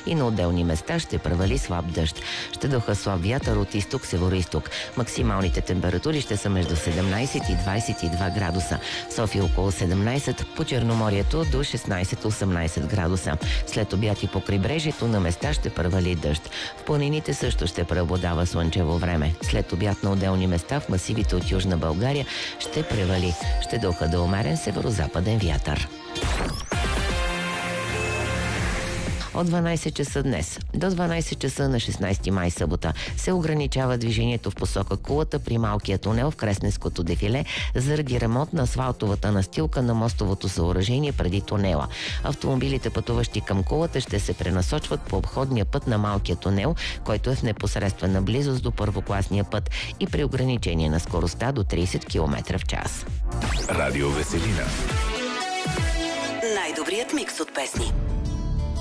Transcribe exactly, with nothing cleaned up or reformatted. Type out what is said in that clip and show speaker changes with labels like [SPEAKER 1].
[SPEAKER 1] и на отделни места ще превали слаб дъжд. Ще духа слаб вятър от изток, североизток. Максималните температури ще са между седемнайсет и двайсет и два градуса. София около седемнайсет, по Черноморието до шестнайсет-осемнайсет градуса. След обяд и по крайбрежието на места ще превали дъжд. В планините също ще преобладава слънчево време. След обяд на отделни места в масивите от Южна България ще превали. Ще духа до умерен северо-западен вятър. От дванайсет часа днес до дванайсет часа на шестнайсети май, събота, се ограничава движението в посока Кулата при малкия тунел в Кресненското дефиле заради ремонт на асфалтовата настилка на мостовото съоръжение преди тунела. Автомобилите, пътуващи към Кулата, ще се пренасочват по обходния път на малкия тунел, който е в непосредствена близост до първокласния път и при ограничение на скоростта до трийсет километра в час.
[SPEAKER 2] Радио Веселина.
[SPEAKER 3] Най-добрият микс от песни.